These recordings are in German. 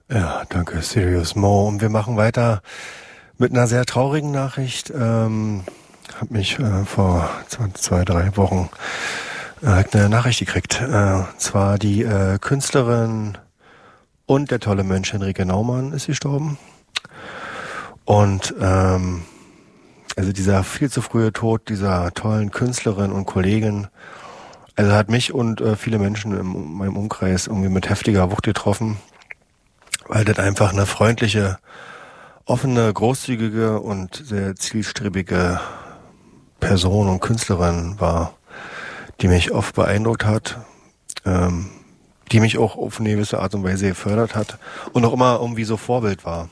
Ja, danke, Sirius Mo. Und wir machen weiter mit einer sehr traurigen Nachricht. Hab mich vor 2, 3 Wochen eine Nachricht gekriegt. Und zwar die Künstlerin und der tolle Mensch Henrike Naumann ist gestorben. Und also dieser viel zu frühe Tod dieser tollen Künstlerin und Kollegin, also hat mich und viele Menschen in meinem Umkreis irgendwie mit heftiger Wucht getroffen, weil das einfach eine freundliche, offene, großzügige und sehr zielstrebige Person und Künstlerin war, die mich oft beeindruckt hat, die mich auch auf eine gewisse Art und Weise gefördert hat und auch immer irgendwie so Vorbild war.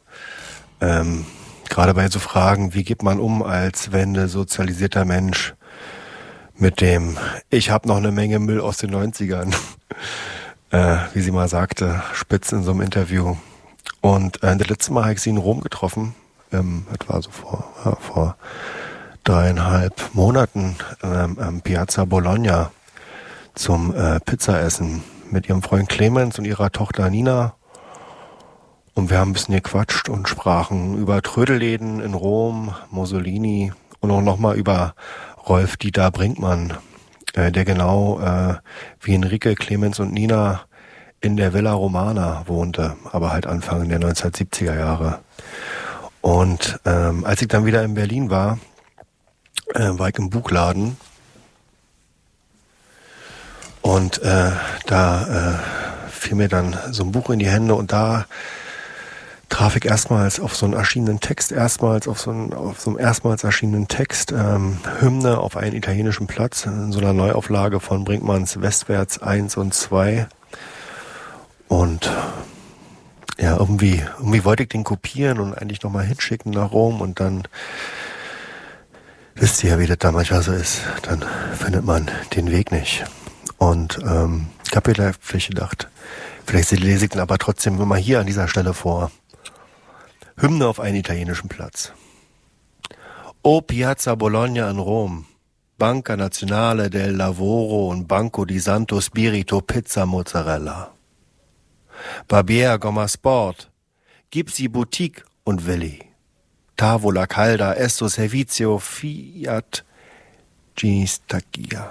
Gerade bei so Fragen, wie geht man um als wendesozialisierter Mensch mit dem ich habe noch eine Menge Müll aus den 90ern, wie sie mal sagte, spitz in so einem Interview. Und das letzte Mal habe ich sie in Rom getroffen, das war so vor 3,5 Monaten, Piazza Bologna zum Pizzaessen mit ihrem Freund Clemens und ihrer Tochter Nina. Und wir haben ein bisschen gequatscht und sprachen über Trödelläden in Rom, Mussolini und auch nochmal über Rolf-Dieter Brinkmann, der genau wie Henrike, Clemens und Nina in der Villa Romana wohnte, aber halt Anfang der 1970er Jahre. Und als ich dann wieder in Berlin war ich im Buchladen und da fiel mir dann so ein Buch in die Hände und da traf ich erstmals auf so einen erschienenen Text, auf so einem erstmals erschienenen Text, Hymne auf einen italienischen Platz, in so einer Neuauflage von Brinkmanns Westwärts 1 und 2. Und ja, irgendwie wollte ich den kopieren und eigentlich nochmal hinschicken nach Rom und dann, wisst ihr ja, wie das da manchmal so ist, dann findet man den Weg nicht. Und ich habe vielleicht gedacht, vielleicht lese ich den aber trotzdem immer hier an dieser Stelle vor. Hymne auf einen italienischen Platz. O Piazza Bologna in Rom, Banca Nazionale del Lavoro und Banco di Santo Spirito Pizza Mozzarella. Barbier Gomma Sport, Gipsy Boutique und Willi. Tavola Calda, Esto Servizio, Fiat Ginistacchia.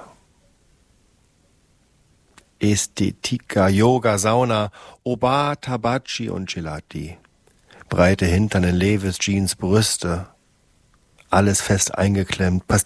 Estetica, Yoga, Sauna, Oba, Tabacci und Gelati. Breite Hintern in Levis, Jeans, Brüste. Alles fest eingeklemmt,